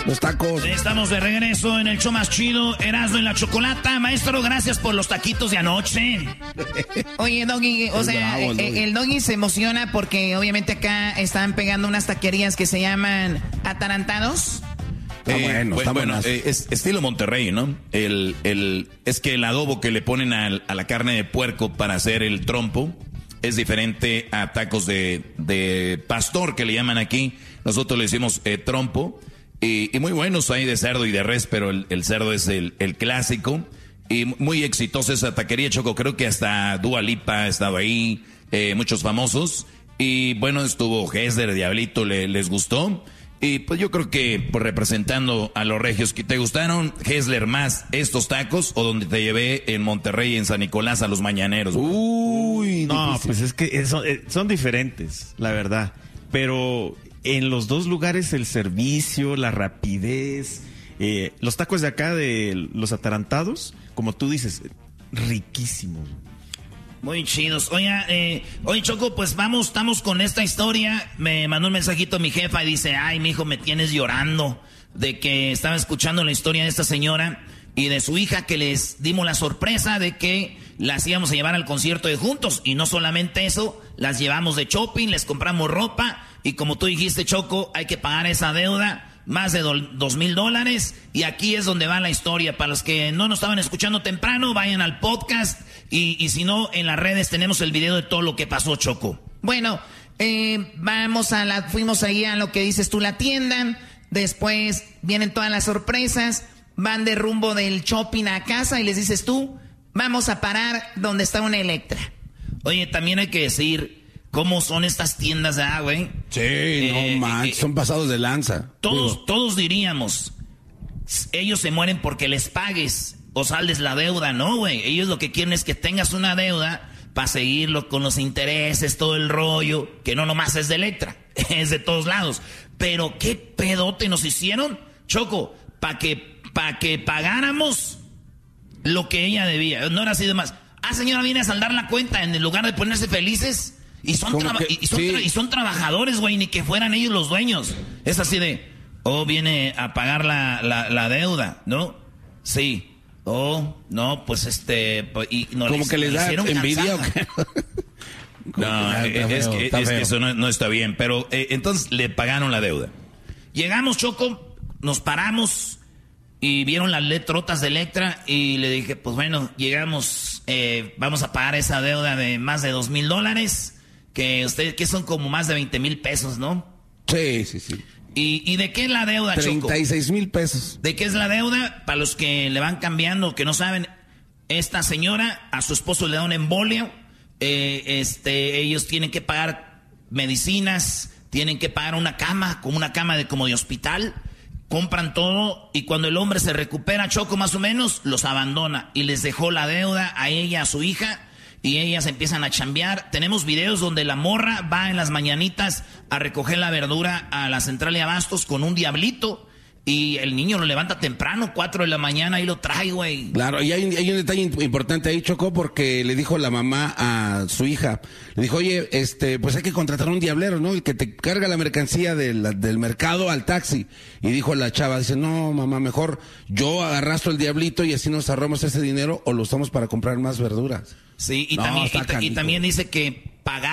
Los tacos. Estamos de regreso en el show más chido, Erasmo y la Chocolata. Maestro, gracias por los taquitos de anoche. Oye, Doggy, o sea, el Doggy se emociona porque obviamente acá están pegando unas taquerías que se llaman Atarantados. Es estilo Monterrey, ¿no? Es que el adobo que le ponen a la carne de puerco para hacer el trompo es diferente a tacos de pastor, que le llaman aquí. Nosotros le decimos trompo. Y muy buenos hay de cerdo y de res, pero el cerdo es el clásico. Y muy exitosa esa taquería, Choco. Creo que hasta Dua Lipa ha estado ahí, muchos famosos. Y bueno, estuvo Hessler, Diablito, les gustó. Y pues yo creo que pues, representando a los regios, que ¿te gustaron, Hessler, más estos tacos o donde te llevé en Monterrey, en San Nicolás, a los mañaneros? Uy, no, difícil. Pues es que son diferentes, la verdad. Pero en los dos lugares el servicio, la rapidez, los tacos de acá de los Atarantados, como tú dices, riquísimos. Muy chidos. Oye, Choco, pues estamos con esta historia. Me mandó un mensajito mi jefa y dice, ay, mijo, me tienes llorando de que estaba escuchando la historia de esta señora y de su hija, que les dimos la sorpresa de que las íbamos a llevar al concierto de Juntos. Y no solamente eso, las llevamos de shopping, les compramos ropa y como tú dijiste, Choco, hay que pagar esa deuda. Más de $2,000. Y aquí es donde va la historia. Para los que no nos estaban escuchando temprano, vayan al podcast. Y si no, en las redes tenemos el video de todo lo que pasó, Choco. Bueno, fuimos ahí a lo que dices tú, la tienda. Después vienen todas las sorpresas. Van de rumbo del shopping a casa y les dices tú, vamos a parar donde está una Electra. Oye, también hay que decir cómo son estas tiendas, güey. Sí, no manches, son pasados de lanza. Todos diríamos, ellos se mueren porque les pagues o saldes la deuda, ¿no, güey? Ellos lo que quieren es que tengas una deuda para seguirlo con los intereses, todo el rollo, que no nomás es de Electra, es de todos lados. Pero qué pedote nos hicieron, Choco, para que pagáramos lo que ella debía. No era así de más. Señora, viene a saldar la cuenta en lugar de ponerse felices. Y son trabajadores, güey, ni que fueran ellos los dueños. Es así de, viene a pagar la deuda, ¿no? Sí. No, pues y no. Como que les da envidia o qué. No, es que eso no está bien. Pero entonces le pagaron la deuda. Llegamos, Choco, nos paramos y vieron las letrotas de Electra y le dije, pues bueno, llegamos, vamos a pagar esa deuda de más de $2,000. Que son como más de 20,000 pesos, ¿no? Sí. ¿Y de qué es la deuda, 36,000 pesos. ¿De qué es la deuda? Para los que le van cambiando, que no saben, esta señora, a su esposo le da un embolio, ellos tienen que pagar medicinas, tienen que pagar una cama, como una cama como de hospital, compran todo y cuando el hombre se recupera, Choco, más o menos, los abandona y les dejó la deuda a ella, a su hija. Y ellas empiezan a chambear. Tenemos videos donde la morra va en las mañanitas a recoger la verdura a la central de abastos con un diablito. Y el niño lo levanta temprano, 4 de la mañana, y lo trae, güey. Claro, y hay un detalle importante ahí, Choco, porque le dijo la mamá a su hija, le dijo, oye, pues hay que contratar un diablero, ¿no? El que te carga la mercancía del mercado al taxi. Y dijo la chava, dice, no, mamá, mejor yo arrastro el diablito y así nos ahorramos ese dinero o lo usamos para comprar más verduras. Sí, y también dice que pagar